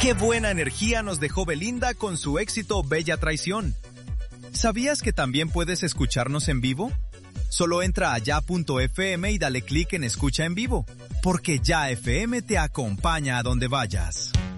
Qué buena energía nos dejó Belinda con su éxito Bella Traición. ¿Sabías que también puedes escucharnos en vivo? Solo entra a ya.fm y dale clic en Escucha en Vivo, porque Ya FM te acompaña a donde vayas.